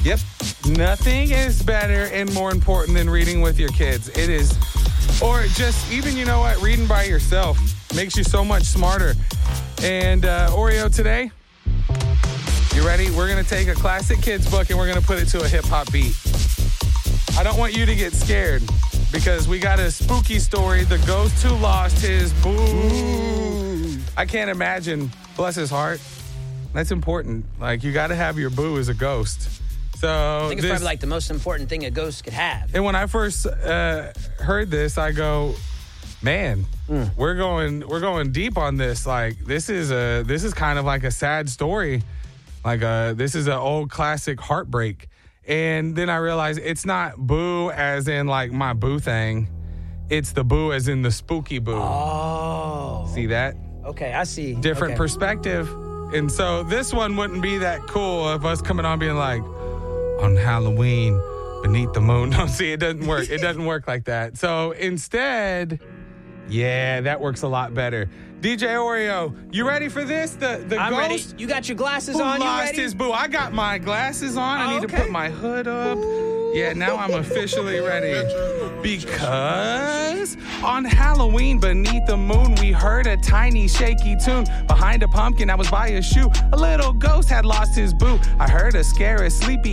Yep. Nothing is better and more important than reading with your kids. It is, or just even, you know what, reading by yourself makes you so much smarter. And Oreo, today, you ready? We're going to take a classic kids book and we're going to put it to a hip-hop beat. I don't want you to get scared because we got a spooky story. The ghost who lost his boo. I can't imagine, bless his heart. That's important. Like, you got to have your boo as a ghost. So I think it's probably like the most important thing a ghost could have. And when I first heard this, I go, man, we're going deep on this. Like, this is kind of like a sad story. Like, this is an old classic heartbreak. And then I realized it's not boo as in like my boo thing. It's the boo as in the spooky boo. Oh. See that? Okay, I see. Different perspective. And so this one wouldn't be that cool of us coming on being like, on Halloween, beneath the moon. No, see, it doesn't work. It doesn't work like that. So instead, yeah, that works a lot better. DJ Oreo, you ready for this? The I'm ghost ready. You got your glasses who on? You lost ready? his boo. I got my glasses on. I need to put my hood up. Yeah, now I'm officially ready. Because on Halloween, beneath the moon, we heard a tiny shaky tune. Behind a pumpkin, I was by a shoe. A little ghost had lost his boo. I heard a scary, sleepy